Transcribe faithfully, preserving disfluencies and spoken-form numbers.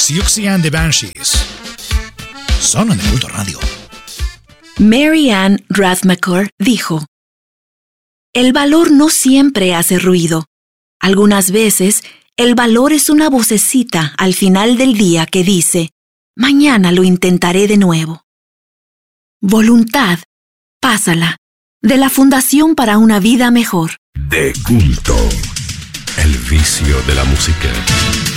Siouxsie and the Banshees. Son en el Culto Radio. Mary Ann Rathmaker dijo: el valor no siempre hace ruido. Algunas veces, el valor es una vocecita al final del día que dice: mañana lo intentaré de nuevo. Voluntad, pásala, de la Fundación para una Vida Mejor. De Culto, el vicio de la música.